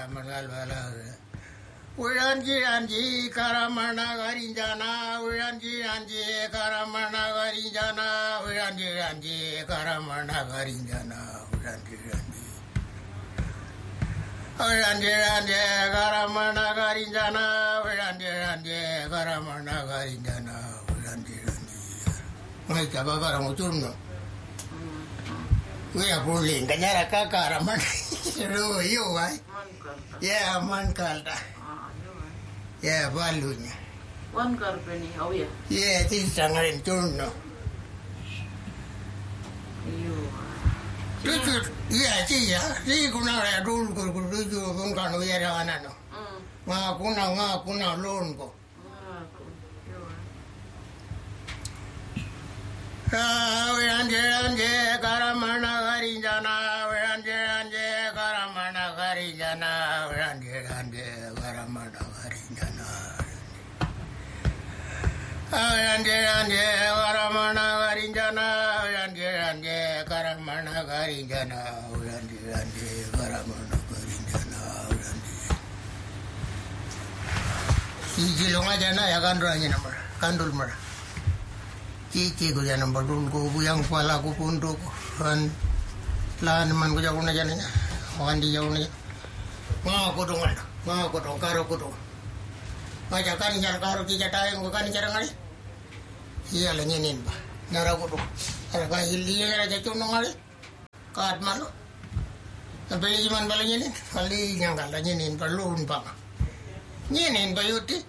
Malala. Ulanji Karamana Garinjana, Ulanji Karamana Garinjana, Ulanji Karamana Garinjana, Ulanji Karamana Garinjana, Ulanji Karamana Garinjana, Ulanji Kabara Muturno. We are pulling Kanyara Karaman. You, why? Yeah, Mankalda. Yeah, Balunya. One company, oh yeah. Yeah, this is Sangarin Turno. Yeah, see, Kuna, rule, Gunkan, we are Anano. Kuna, Longo. Anje Karamana Garinjana, Anje Karamana Garinjana, Anje Karamana Garinjana. Anje Karamana Garinjana, Anje Karamana Garinjana, Anje Karamana Garinjana. Silonga jana ya kanduranya nomor, kandul mara. Cici ko yan ang badul ko buyang pala ko pundo ko kan lahan naman ko jago na dyan niya hindi jago na dyan mga kudong karo kudong maja kanijar karo kija tayo ko kanijar ngali iya lang yinin ba nara kudong ara ka hindi nara jago nung ngali kaat malo nabili man bala yinin kali niyang kala yinin palun pa yinin ba yuti